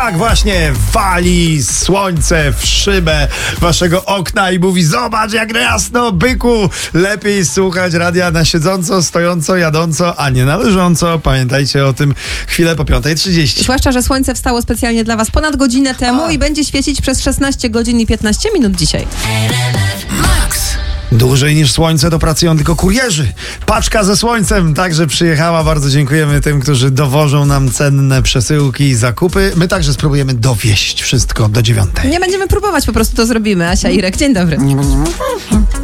Tak, właśnie wali słońce w szybę waszego okna i mówi: zobacz jak jasno, byku. Lepiej słuchać radia na siedząco, stojąco, jadąco, a nie na leżąco. Pamiętajcie o tym chwilę po 5:30. Zwłaszcza, że słońce wstało specjalnie dla was ponad godzinę temu i będzie świecić przez 16 godzin i 15 minut dzisiaj. Dłużej niż słońce to pracują tylko kurierzy. Paczka ze słońcem także przyjechała. Bardzo dziękujemy tym, którzy dowożą nam cenne przesyłki i zakupy. My także spróbujemy dowieść wszystko do 9:00. Nie będziemy próbować, po prostu to zrobimy. Asia, Irek, dzień dobry.